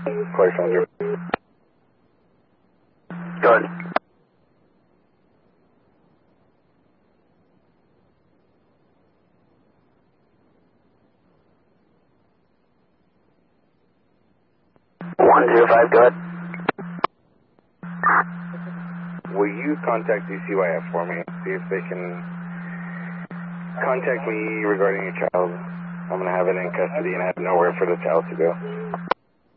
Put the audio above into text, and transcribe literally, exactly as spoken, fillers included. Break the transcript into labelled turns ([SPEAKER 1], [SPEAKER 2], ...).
[SPEAKER 1] Clark Center.
[SPEAKER 2] Good. One zero five, go ahead.
[SPEAKER 1] Will you contact D C Y F for me? See if they can contact me regarding your child. I'm going to have it in custody and I have nowhere for the child to go.